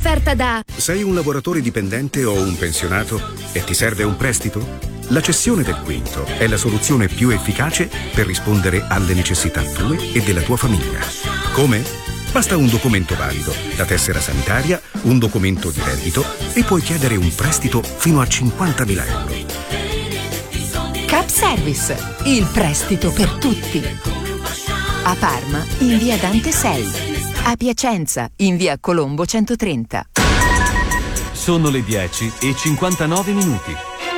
offerta da... Sei un lavoratore dipendente o un pensionato e ti serve un prestito? La cessione del quinto è la soluzione più efficace per rispondere alle necessità tue e della tua famiglia. Come? Basta un documento valido, la tessera sanitaria, un documento di reddito e puoi chiedere un prestito fino a 50.000 euro. Cap Service, il prestito per tutti. A Parma, in via Dante 6. A Piacenza, in via Colombo 130. Sono le 10:59.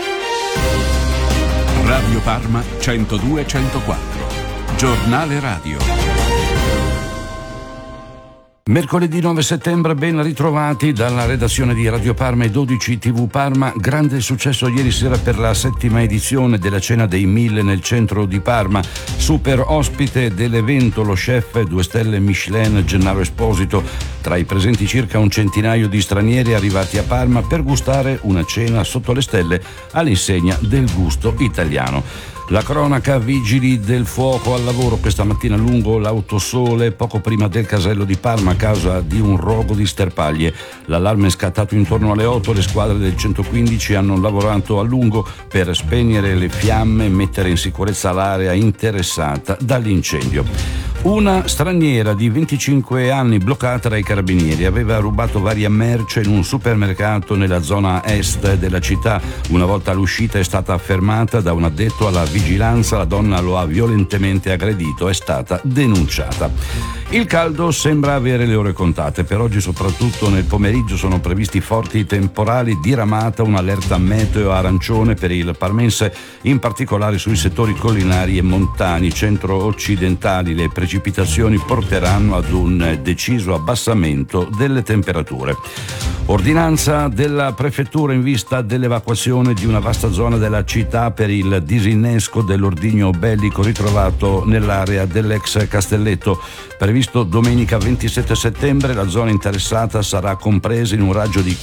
Radio Parma 102-104. Giornale radio. Mercoledì 9 settembre, ben ritrovati dalla redazione di Radio Parma e 12 TV Parma. Grande successo ieri sera per la 7ª edizione della Cena dei 1000 nel centro di Parma. Super ospite dell'evento lo chef 2 stelle Michelin Gennaro Esposito. Tra i presenti circa un centinaio di stranieri arrivati a Parma per gustare una cena sotto le stelle all'insegna del gusto italiano. La cronaca, vigili del fuoco al lavoro questa mattina lungo l'Autosole, poco prima del casello di Parma a causa di un rogo di sterpaglie. L'allarme è scattato intorno alle 8, le squadre del 115 hanno lavorato a lungo per spegnere le fiamme e mettere in sicurezza l'area interessata dall'incendio. Una straniera di 25 anni bloccata dai carabinieri aveva rubato varia merce in un supermercato nella zona est della città. Una volta all'uscita è stata fermata da un addetto alla vigilanza, la donna lo ha violentemente aggredito, è stata denunciata. Il caldo sembra avere le ore contate. Per oggi, soprattutto nel pomeriggio, sono previsti forti temporali, diramata un'allerta meteo arancione per il parmense, in particolare sui settori collinari e montani centro-occidentali. Le precipitazioni porteranno ad un deciso abbassamento delle temperature. Ordinanza della prefettura in vista dell'evacuazione di una vasta zona della città per il disinnesco dell'ordigno bellico ritrovato nell'area dell'ex castelletto. Previsto domenica 27 settembre, la zona interessata sarà compresa in un raggio di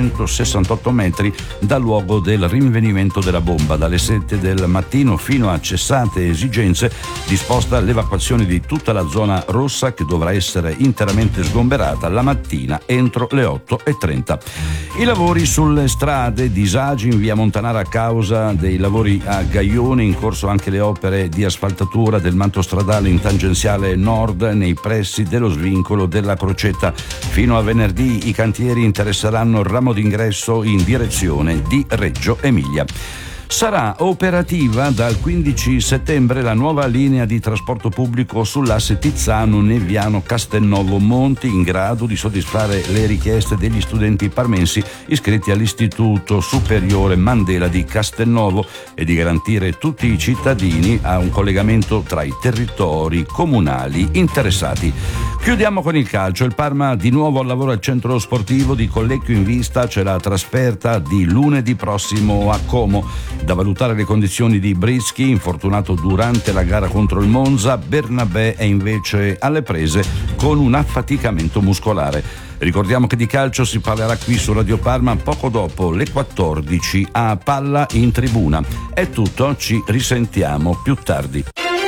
468 metri dal luogo del rinvenimento della bomba. Dalle 7 del mattino fino a cessate esigenze, disposta l'evacuazione di tutta la zona rossa, che dovrà essere interamente sgomberata la mattina entro le 8:30. I lavori sulle strade, disagi in via Montanara a causa dei lavori a Gaione, in corso anche le opere di asfaltatura del manto stradale in tangenziale nord nei pressi dello svincolo della Crocetta. Fino a venerdì i cantieri interesseranno il ramo d'ingresso in direzione di Reggio Emilia. Sarà operativa dal 15 settembre la nuova linea di trasporto pubblico sull'asse Tizzano-Neviano-Castelnovo Monti, in grado di soddisfare le richieste degli studenti parmensi iscritti all'Istituto Superiore Mandela di Castelnovo e di garantire tutti i cittadini a un collegamento tra i territori comunali interessati. Chiudiamo con il calcio. Il Parma di nuovo al lavoro al centro sportivo di Collecchio. In vista c'è la trasferta di lunedì prossimo a Como. Da valutare le condizioni di Brischi, infortunato durante la gara contro il Monza. Bernabé è invece alle prese con un affaticamento muscolare. Ricordiamo che di calcio si parlerà qui su Radio Parma poco dopo le 14 a Palla in Tribuna. È tutto, ci risentiamo più tardi.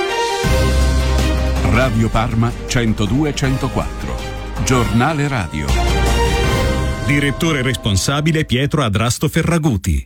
Radio Parma 102-104. Giornale radio. Direttore responsabile Pietro Adrasto Ferraguti.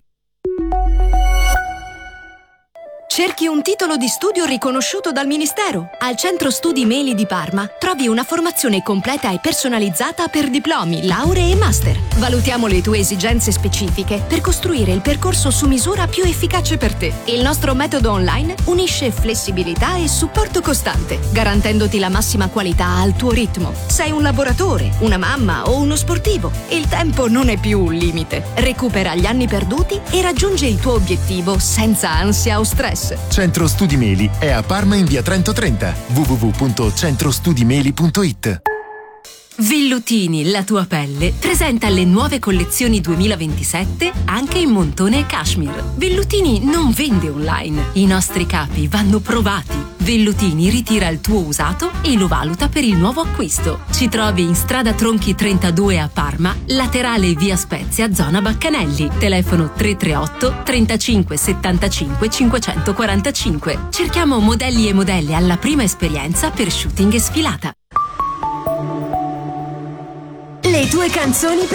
Cerchi un titolo di studio riconosciuto dal Ministero? Al Centro Studi Meli di Parma trovi una formazione completa e personalizzata per diplomi, lauree e master. Valutiamo le tue esigenze specifiche per costruire il percorso su misura più efficace per te. Il nostro metodo online unisce flessibilità e supporto costante, garantendoti la massima qualità al tuo ritmo. Sei un lavoratore, una mamma o uno sportivo? Il tempo non è più un limite. Recupera gli anni perduti e raggiunge il tuo obiettivo senza ansia o stress. Centro Studi Meli è a Parma in via Trento 30. www.centrostudimeli.it. Vellutini, la tua pelle, presenta le nuove collezioni 2027 anche in montone e cashmere. Vellutini non vende online. I nostri capi vanno provati. Vellutini ritira il tuo usato e lo valuta per il nuovo acquisto. Ci trovi in strada Tronchi 32 a Parma, laterale via Spezia, zona Baccanelli. Telefono 338 35 75 545. Cerchiamo modelli e modelle alla prima esperienza per shooting e sfilata. Le tue canzoni